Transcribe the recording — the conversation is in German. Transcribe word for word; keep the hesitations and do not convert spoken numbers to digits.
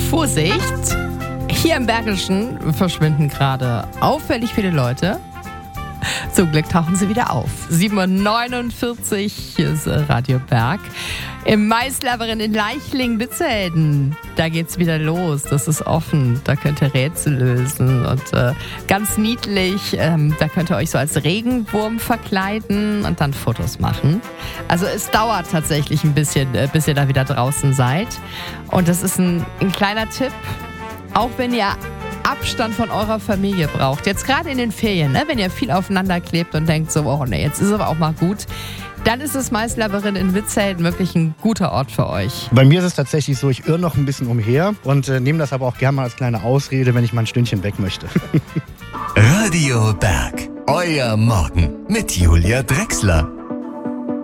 Vorsicht! Hier im Bergischen verschwinden gerade auffällig viele Leute. Zum Glück tauchen sie wieder auf. sieben Uhr neunundvierzig, hier ist Radio Berg. Im Maislabyrinth in Leichling-Bitzelden, da geht's wieder los. Das ist offen, da könnt ihr Rätsel lösen. Und äh, ganz niedlich, ähm, da könnt ihr euch so als Regenwurm verkleiden und dann Fotos machen. Also es dauert tatsächlich ein bisschen, äh, bis ihr da wieder draußen seid. Und das ist ein, ein kleiner Tipp, auch wenn ihr Abstand von eurer Familie braucht. Jetzt gerade in den Ferien, ne? Wenn ihr viel aufeinander klebt und denkt so, oh ne, jetzt ist aber auch mal gut. Dann ist das Maislabyrinth in Witzhelden wirklich ein guter Ort für euch. Bei mir ist es tatsächlich so, ich irre noch ein bisschen umher und äh, nehme das aber auch gerne mal als kleine Ausrede, wenn ich mal ein Stündchen weg möchte. Radio Berg, euer Morgen mit Julia Drechsler.